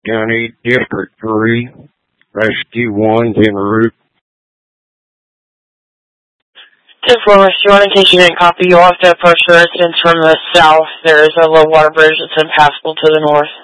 County, District 3, Rescue 1's en route. 10-4, Rescue 1, in case you didn't copy, you'll have to approach the residence from the south. There is a low water bridge that's impassable to the north.